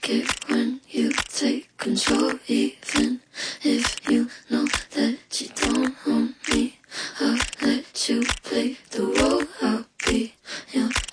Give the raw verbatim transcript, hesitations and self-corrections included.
like it when you take control, even if you know that you don't want me. I'll let you